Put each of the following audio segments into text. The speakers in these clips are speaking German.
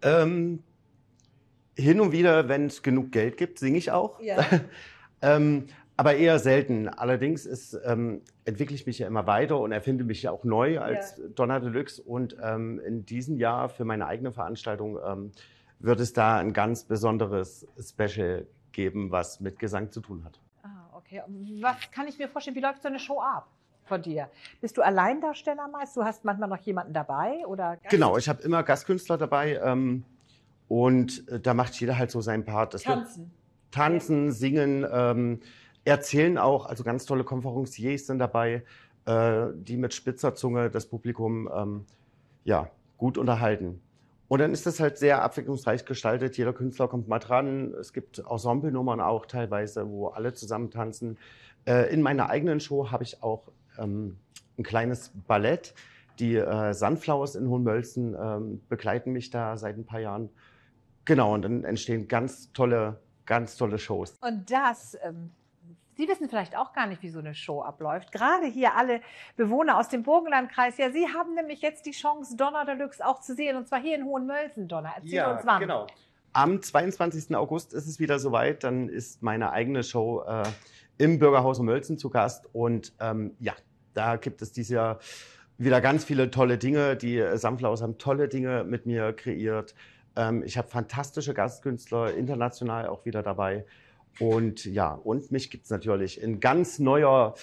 Hin und wieder, wenn es genug Geld gibt, singe ich auch. Ja. Aber eher selten. Allerdings entwickle ich mich ja immer weiter und erfinde mich ja auch neu als Donna Deluxe. Und in diesem Jahr für meine eigene Veranstaltung wird es da ein ganz besonderes Special geben, was mit Gesang zu tun hat. Ah, okay. Was kann ich mir vorstellen, wie läuft so eine Show ab von dir? Bist du Alleindarsteller meist? Du hast manchmal noch jemanden dabei? Oder Genau, ich habe immer Gastkünstler dabei und da macht jeder halt so seinen Part. Tanzen, singen, erzählen auch, also ganz tolle Konferenciers sind dabei, die mit spitzer Zunge das Publikum gut unterhalten. Und dann ist das halt sehr abwechslungsreich gestaltet. Jeder Künstler kommt mal dran. Es gibt Ensemblenummern auch teilweise, wo alle zusammen tanzen. In meiner eigenen Show habe ich auch ein kleines Ballett. Die Sunflowers in Hohenmölzen begleiten mich da seit ein paar Jahren. Genau, und dann entstehen ganz tolle Shows. Und das, Sie wissen vielleicht auch gar nicht, wie so eine Show abläuft. Gerade hier alle Bewohner aus dem Burgenlandkreis. Ja, Sie haben nämlich jetzt die Chance, Donna Deluxe auch zu sehen. Und zwar hier in Hohenmölsen, Donna. Erzähl uns wann. Genau. Am 22. August ist es wieder soweit. Dann ist meine eigene Show im Bürgerhaus Hohenmölsen zu Gast. Und da gibt es dieses Jahr wieder ganz viele tolle Dinge. Die Sunflowers haben tolle Dinge mit mir kreiert. Ich habe fantastische Gastkünstler, international auch wieder dabei. Und und mich gibt es natürlich in ganz neuer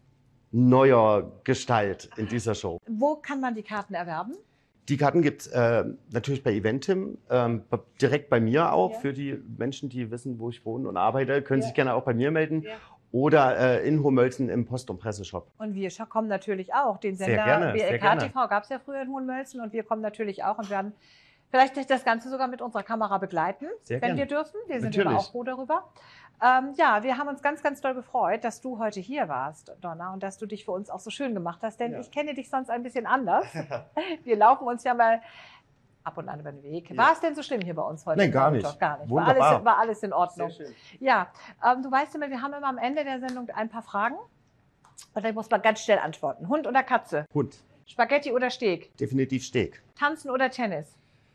Gestalt in dieser Show. Wo kann man die Karten erwerben? Die Karten gibt es natürlich bei Eventim, direkt bei mir auch. Für die Menschen, die wissen, wo ich wohne und arbeite, können sich gerne auch bei mir melden. Ja. Oder in Hohenmölsen im Post- und Presseshop. Und wir kommen natürlich auch. Den Sender BLK TV gab es ja früher in Hohenmölsen. Und wir kommen natürlich auch und werden vielleicht das Ganze sogar mit unserer Kamera begleiten, wenn wir dürfen. Wir sind immer auch froh darüber. Wir haben uns ganz, ganz doll gefreut, dass du heute hier warst, Donna, und dass du dich für uns auch so schön gemacht hast, denn ich kenne dich sonst ein bisschen anders. Wir laufen uns ja mal ab und an über den Weg. War es denn so schlimm hier bei uns heute? Nein, gar nicht. Gar nicht. Wunderbar. War alles in Ordnung. Sehr schön. Ja, du weißt immer, wir haben immer am Ende der Sendung ein paar Fragen. Und da muss man ganz schnell antworten. Hund oder Katze? Hund. Spaghetti oder Steak? Definitiv Steak. Tanzen oder Tennis?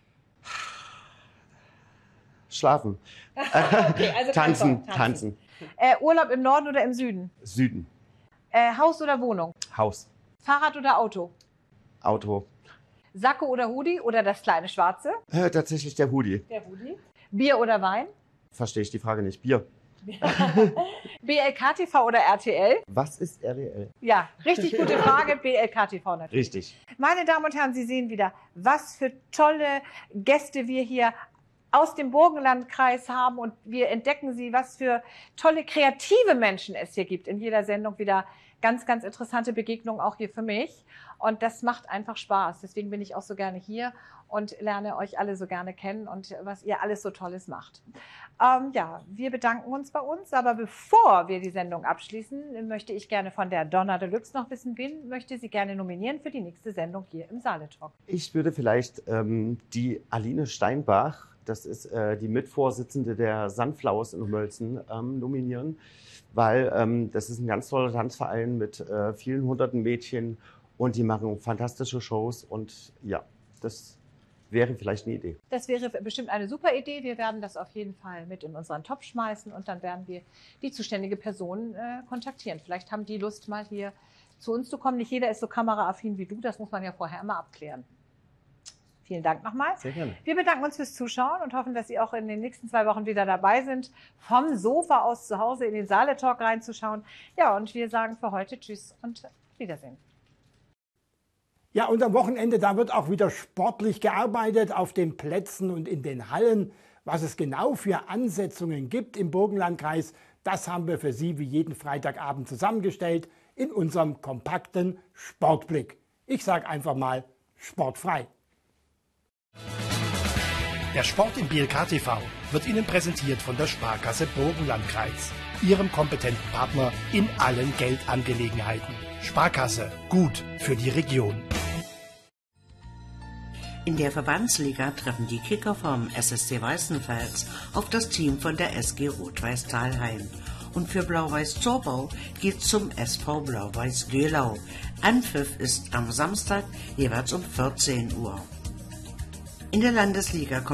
Schlafen. Okay, also Tanzen. Urlaub im Norden oder im Süden? Süden. Haus oder Wohnung? Haus. Fahrrad oder Auto? Auto. Sakko oder Hoodie oder das kleine Schwarze? Tatsächlich der Hoodie. Der Hoodie. Bier oder Wein? Verstehe ich die Frage nicht. Bier. BLK TV oder RTL? Was ist RTL? Ja, richtig gute Frage. BLK TV natürlich. Richtig. Meine Damen und Herren, Sie sehen wieder, was für tolle Gäste wir hier aus dem Burgenlandkreis haben und wir entdecken sie, was für tolle kreative Menschen es hier gibt. In jeder Sendung wieder ganz, ganz interessante Begegnungen auch hier für mich und das macht einfach Spaß. Deswegen bin ich auch so gerne hier und lerne euch alle so gerne kennen und was ihr alles so Tolles macht. Wir bedanken uns bei uns, aber bevor wir die Sendung abschließen, möchte ich gerne von der Donna Deluxe noch wissen, wen möchte sie gerne nominieren für die nächste Sendung hier im Saale Talk? Ich würde vielleicht die Aline Steinbach, das ist die Mitvorsitzende der Sunflowers in Hohenmölsen, nominieren, weil das ist ein ganz toller Tanzverein mit vielen hunderten Mädchen und die machen fantastische Shows und das wäre vielleicht eine Idee. Das wäre bestimmt eine super Idee. Wir werden das auf jeden Fall mit in unseren Topf schmeißen und dann werden wir die zuständige Person kontaktieren. Vielleicht haben die Lust, mal hier zu uns zu kommen. Nicht jeder ist so kameraaffin wie du, das muss man ja vorher immer abklären. Vielen Dank nochmal. Sehr gerne. Wir bedanken uns fürs Zuschauen und hoffen, dass Sie auch in den nächsten 2 Wochen wieder dabei sind, vom Sofa aus zu Hause in den Saale Talk reinzuschauen. Ja, und wir sagen für heute Tschüss und Wiedersehen. Ja, und am Wochenende, da wird auch wieder sportlich gearbeitet auf den Plätzen und in den Hallen. Was es genau für Ansetzungen gibt im Burgenlandkreis, das haben wir für Sie wie jeden Freitagabend zusammengestellt in unserem kompakten Sportblick. Ich sage einfach mal sportfrei. Der Sport im BLK TV wird Ihnen präsentiert von der Sparkasse Burgenlandkreis, Ihrem kompetenten Partner in allen Geldangelegenheiten. Sparkasse, gut für die Region. In der Verbandsliga treffen die Kicker vom SSC Weißenfels auf das Team von der SG Rot-Weiß Thalheim. Und für Blau-Weiß Zorbau geht's zum SV Blau-Weiß Gölau. Anpfiff ist am Samstag jeweils um 14 Uhr. In der Landesliga